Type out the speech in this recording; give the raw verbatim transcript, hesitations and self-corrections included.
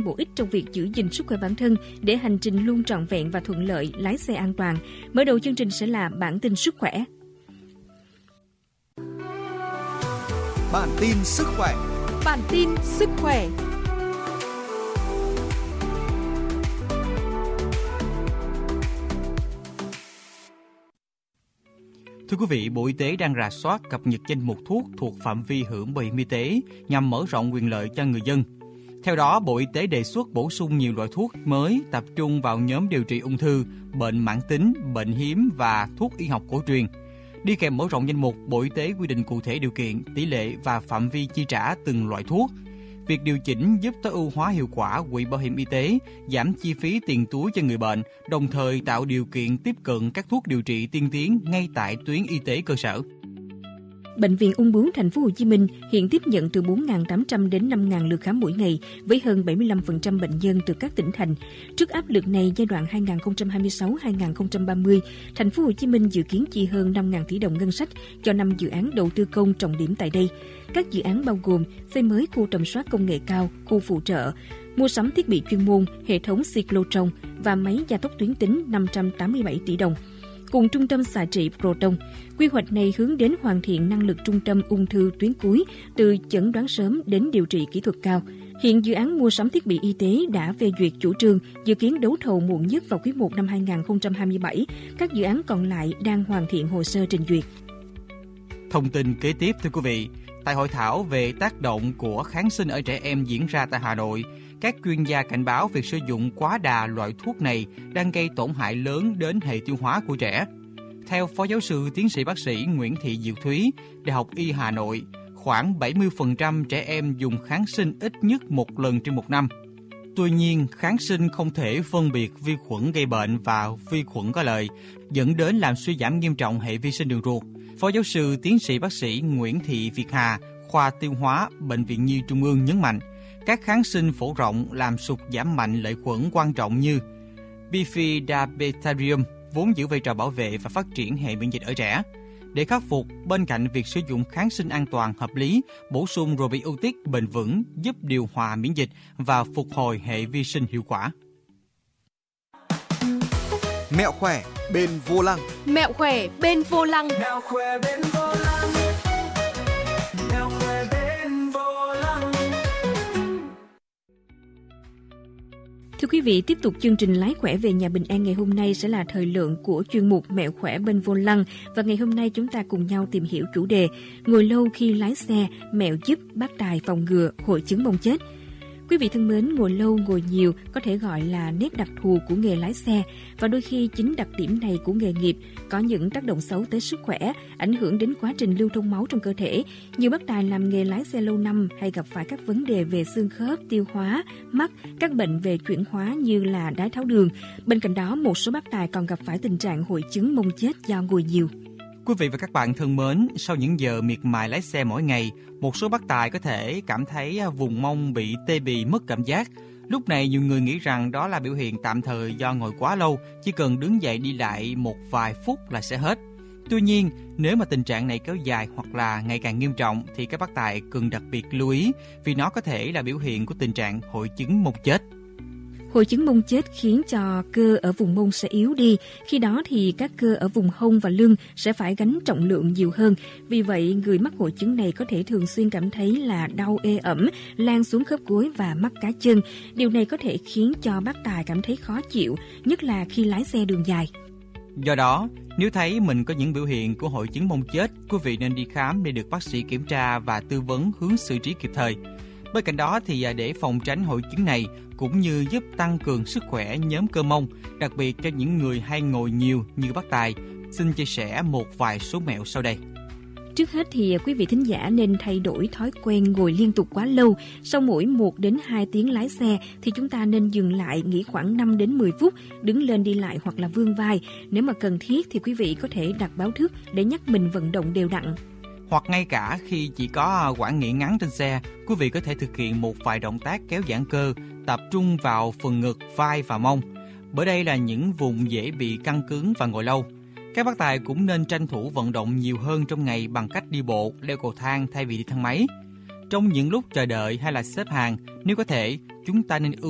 phẩm bổ ích trong việc giữ gìn sức khỏe bản thân để hành trình luôn trọn vẹn và thuận lợi, lái xe an toàn. Mở đầu chương trình sẽ là bản tin sức khỏe. Bản tin sức khỏe. Bản tin sức khỏe. Thưa quý vị, Bộ Y tế đang rà soát cập nhật danh mục thuốc thuộc phạm vi hưởng bảo hiểm y tế nhằm mở rộng quyền lợi cho người dân. Theo đó, Bộ Y tế đề xuất bổ sung nhiều loại thuốc mới tập trung vào nhóm điều trị ung thư, bệnh mãn tính, bệnh hiếm và thuốc y học cổ truyền. Đi kèm mở rộng danh mục, Bộ Y tế quy định cụ thể điều kiện, tỷ lệ và phạm vi chi trả từng loại thuốc. Việc điều chỉnh giúp tối ưu hóa hiệu quả quỹ bảo hiểm y tế, giảm chi phí tiền túi cho người bệnh, đồng thời tạo điều kiện tiếp cận các thuốc điều trị tiên tiến ngay tại tuyến y tế cơ sở. Bệnh viện Ung bướu Thành phố Hồ Chí Minh hiện tiếp nhận từ bốn nghìn tám trăm đến năm nghìn lượt khám mỗi ngày với hơn bảy mươi lăm phần trăm bệnh nhân từ các tỉnh thành. Trước áp lực này, giai đoạn hai nghìn không trăm hai mươi sáu đến hai nghìn không trăm ba mươi, Thành phố Hồ Chí Minh dự kiến chi hơn năm nghìn tỷ đồng ngân sách cho năm dự án đầu tư công trọng điểm tại đây. Các dự án bao gồm xây mới khu tầm soát công nghệ cao, khu phụ trợ, mua sắm thiết bị chuyên môn, hệ thống cyclotron và máy gia tốc tuyến tính năm trăm tám mươi bảy tỷ đồng. Cùng trung tâm xạ trị Proton, quy hoạch này hướng đến hoàn thiện năng lực trung tâm ung thư tuyến cuối từ chẩn đoán sớm đến điều trị kỹ thuật cao. Hiện dự án mua sắm thiết bị y tế đã phê duyệt chủ trương, dự kiến đấu thầu muộn nhất vào quý một năm hai nghìn không trăm hai mươi bảy. Các dự án còn lại đang hoàn thiện hồ sơ trình duyệt. Thông tin kế tiếp thưa quý vị, tại hội thảo về tác động của kháng sinh ở trẻ em diễn ra tại Hà Nội, các chuyên gia cảnh báo việc sử dụng quá đà loại thuốc này đang gây tổn hại lớn đến hệ tiêu hóa của trẻ. Theo Phó Giáo sư Tiến sĩ Bác sĩ Nguyễn Thị Diệu Thúy, Đại học Y Hà Nội, khoảng bảy mươi phần trăm trẻ em dùng kháng sinh ít nhất một lần trên một năm. Tuy nhiên, kháng sinh không thể phân biệt vi khuẩn gây bệnh và vi khuẩn có lợi, dẫn đến làm suy giảm nghiêm trọng hệ vi sinh đường ruột. Phó Giáo sư Tiến sĩ Bác sĩ Nguyễn Thị Việt Hà, Khoa Tiêu hóa, Bệnh viện Nhi Trung ương nhấn mạnh, các kháng sinh phổ rộng làm sụt giảm mạnh lợi khuẩn quan trọng như Bifidobacterium, vốn giữ vai trò bảo vệ và phát triển hệ miễn dịch ở trẻ. Để khắc phục, bên cạnh việc sử dụng kháng sinh an toàn hợp lý, bổ sung probiotic bền vững giúp điều hòa miễn dịch và phục hồi hệ vi sinh hiệu quả. Mẹo khỏe bên vô lăng. Mẹo khỏe bên vô lăng. Mẹo khỏe bên vô lăng. Mẹo khỏe bên vô lăng. Thưa quý vị, tiếp tục chương trình lái khỏe về nhà bình an ngày hôm nay sẽ là thời lượng của chuyên mục Mẹo khỏe bên vô lăng. Và ngày hôm nay chúng ta cùng nhau tìm hiểu chủ đề ngồi lâu khi lái xe, mẹo giúp bác tài phòng ngừa hội chứng mông chết. Quý vị thân mến, ngồi lâu, ngồi nhiều có thể gọi là nét đặc thù của nghề lái xe và đôi khi chính đặc điểm này của nghề nghiệp có những tác động xấu tới sức khỏe, ảnh hưởng đến quá trình lưu thông máu trong cơ thể. Nhiều bác tài làm nghề lái xe lâu năm hay gặp phải các vấn đề về xương khớp, tiêu hóa, mắt, các bệnh về chuyển hóa như là đái tháo đường. Bên cạnh đó, một số bác tài còn gặp phải tình trạng hội chứng mông chết do ngồi nhiều. Quý vị và các bạn thân mến, sau những giờ miệt mài lái xe mỗi ngày, một số bác tài có thể cảm thấy vùng mông bị tê bì, mất cảm giác. Lúc này nhiều người nghĩ rằng đó là biểu hiện tạm thời do ngồi quá lâu, chỉ cần đứng dậy đi lại một vài phút là sẽ hết. Tuy nhiên, nếu mà tình trạng này kéo dài hoặc là ngày càng nghiêm trọng thì các bác tài cần đặc biệt lưu ý vì nó có thể là biểu hiện của tình trạng hội chứng mông chết. Hội chứng mông chết khiến cho cơ ở vùng mông sẽ yếu đi, khi đó thì các cơ ở vùng hông và lưng sẽ phải gánh trọng lượng nhiều hơn. Vì vậy, người mắc hội chứng này có thể thường xuyên cảm thấy là đau ê ẩm, lan xuống khớp gối và mắt cá chân. Điều này có thể khiến cho bác tài cảm thấy khó chịu, nhất là khi lái xe đường dài. Do đó, nếu thấy mình có những biểu hiện của hội chứng mông chết, quý vị nên đi khám để được bác sĩ kiểm tra và tư vấn hướng xử trí kịp thời. Bên cạnh đó thì để phòng tránh hội chứng này cũng như giúp tăng cường sức khỏe nhóm cơ mông, đặc biệt cho những người hay ngồi nhiều như bác tài, xin chia sẻ một vài số mẹo sau đây. Trước hết thì quý vị thính giả nên thay đổi thói quen ngồi liên tục quá lâu. Sau mỗi một đến hai tiếng lái xe thì chúng ta nên dừng lại nghỉ khoảng năm đến mười phút, đứng lên đi lại hoặc là vươn vai. Nếu mà cần thiết thì quý vị có thể đặt báo thức để nhắc mình vận động đều đặn. Hoặc ngay cả khi chỉ có quãng nghỉ ngắn trên xe, quý vị có thể thực hiện một vài động tác kéo giãn cơ, tập trung vào phần ngực, vai và mông. Bởi đây là những vùng dễ bị căng cứng và ngồi lâu. Các bác tài cũng nên tranh thủ vận động nhiều hơn trong ngày bằng cách đi bộ, leo cầu thang thay vì đi thang máy. Trong những lúc chờ đợi hay là xếp hàng, nếu có thể, chúng ta nên ưu